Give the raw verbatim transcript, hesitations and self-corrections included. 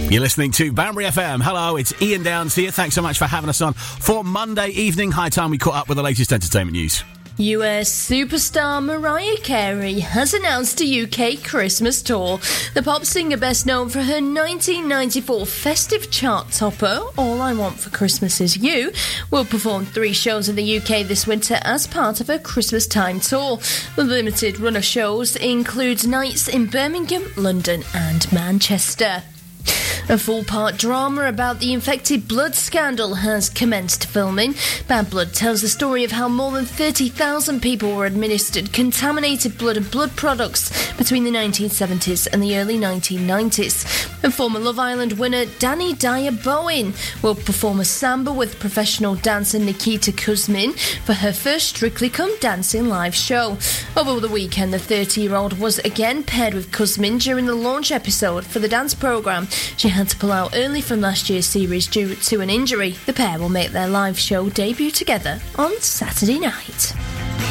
You're listening to Banbury F M. Hello, it's Ian Downs here. Thanks so much for having us on for Monday evening. High time we caught up with the latest entertainment news. U S superstar Mariah Carey has announced a U K Christmas tour. The pop singer, best known for her nineteen ninety-four festive chart topper, All I Want for Christmas Is You, will perform three shows in the U K this winter as part of her Christmas time tour. The limited run of shows includes nights in Birmingham, London and Manchester. A full-part drama about the infected blood scandal has commenced filming. Bad Blood tells the story of how more than thirty thousand people were administered contaminated blood and blood products between the nineteen seventies and the early nineteen nineties. And former Love Island winner Danny Dyer Bowen will perform a samba with professional dancer Nikita Kuzmin for her first Strictly Come Dancing live show. Over the weekend, the thirty-year-old was again paired with Kuzmin during the launch episode for the dance programme. She had to pull out early from last year's series due to an injury. The pair will make their live show debut together on Saturday night.